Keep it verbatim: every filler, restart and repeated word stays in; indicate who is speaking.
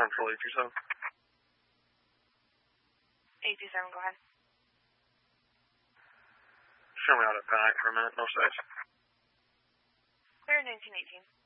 Speaker 1: Central eight two seven.
Speaker 2: eight two seven, go ahead.
Speaker 1: Show me out at back for a minute, no size.
Speaker 2: Clear nineteen eighteen.